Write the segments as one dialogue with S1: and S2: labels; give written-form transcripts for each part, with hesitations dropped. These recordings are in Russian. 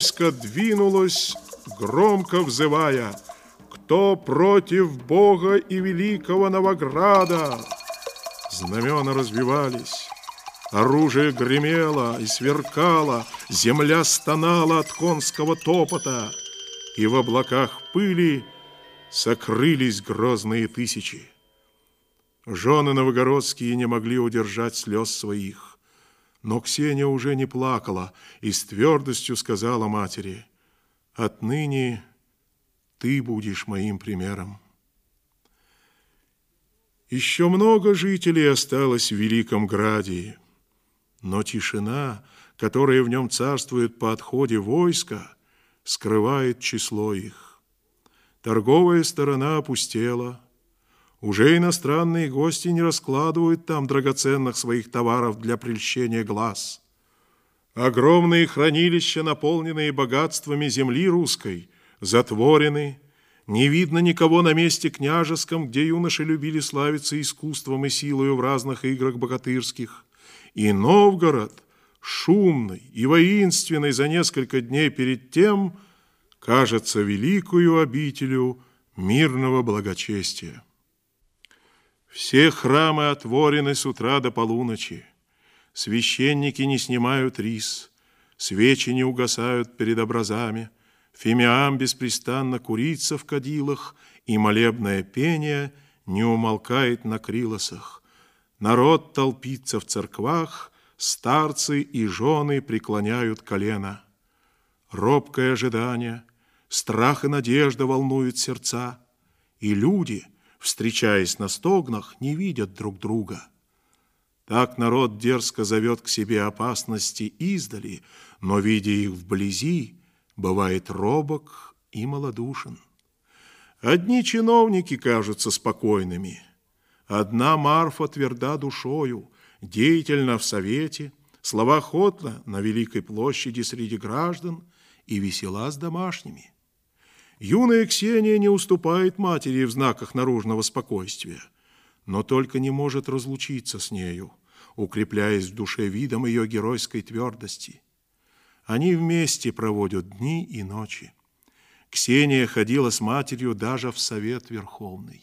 S1: войско двинулось, громко взывая: «Кто против Бога и великого Новограда?» Знамена развивались, оружие гремело и сверкало, земля стонала от конского топота, и в облаках пыли сокрылись грозные тысячи. Жены новгородские не могли удержать слез своих, но Ксения уже не плакала и с твердостью сказала матери: «Отныне ты будешь моим примером». Еще много жителей осталось в Великом Граде, но тишина, которая в нем царствует по отходе войска, скрывает число их. Торговая сторона опустела. Уже иностранные гости не раскладывают там драгоценных своих товаров для прельщения глаз. Огромные хранилища, наполненные богатствами земли русской, затворены. Не видно никого на месте княжеском, где юноши любили славиться искусством и силою в разных играх богатырских. И Новгород, шумный и воинственный за несколько дней перед тем, кажется великою обителю мирного благочестия. Все храмы отворены с утра до полуночи. Священники не снимают рис, свечи не угасают перед образами, фимиам беспрестанно курится в кадилах, и молебное пение не умолкает на крилосах. Народ толпится в церквах, старцы и жены преклоняют колено. Робкое ожидание, страх и надежда волнуют сердца, и люди, встречаясь на стогнах, не видят друг друга. Так народ дерзко зовет к себе опасности издали, но, видя их вблизи, бывает робок и малодушен. Одни чиновники кажутся спокойными, одна Марфа тверда душою, деятельна в совете, словоохотна на Великой площади среди граждан и весела с домашними. Юная Ксения не уступает матери в знаках наружного спокойствия, но только не может разлучиться с нею, укрепляясь в душе видом ее геройской твердости. Они вместе проводят дни и ночи. Ксения ходила с матерью даже в Совет Верховный.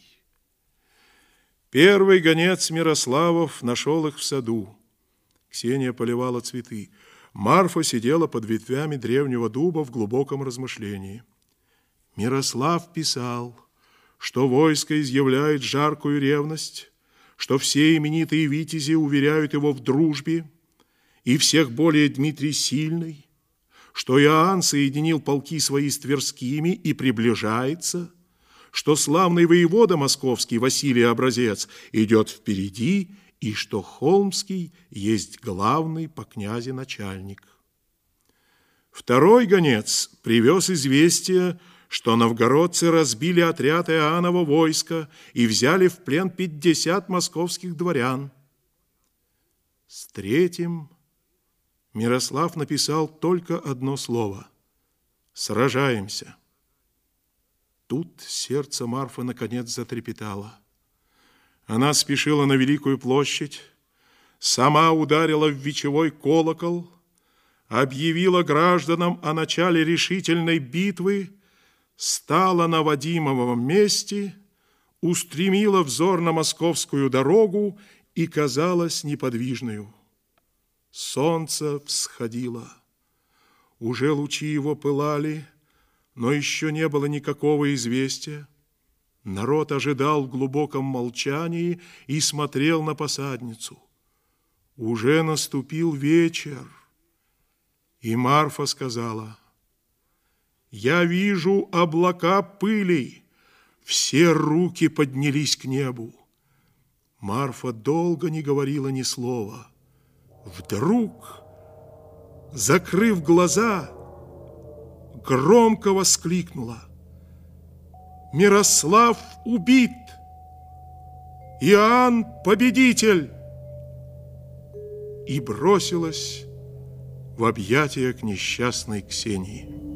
S1: Первый гонец Мирославов нашел их в саду. Ксения поливала цветы. Марфа сидела под ветвями древнего дуба в глубоком размышлении. Мирослав писал, что войско изъявляет жаркую ревность, что все именитые витязи уверяют его в дружбе, и всех более Дмитрий сильный, что Иоанн соединил полки свои с Тверскими и приближается, что славный воевода московский Василий Образец идет впереди, и что Холмский есть главный по князе начальник. Второй гонец привез известие, что новгородцы разбили отряд Иоаннова войска и взяли в плен 50 московских дворян. С третьим Мирослав написал только одно слово: «Сражаемся». Тут сердце Марфы наконец затрепетало. Она спешила на Великую площадь, сама ударила в вечевой колокол, объявила гражданам о начале решительной битвы, стала на Вадимовом месте, устремила взор на московскую дорогу и казалась неподвижною. Солнце всходило. Уже лучи его пылали, но еще не было никакого известия. Народ ожидал в глубоком молчании и смотрел на посадницу. Уже наступил вечер, и Марфа сказала: «Я вижу облака пыли». Все руки поднялись к небу. Марфа долго не говорила ни слова. Вдруг, закрыв глаза, громко воскликнула: «Мирослав убит! Иоанн победитель!» И бросилась в объятия к несчастной Ксении.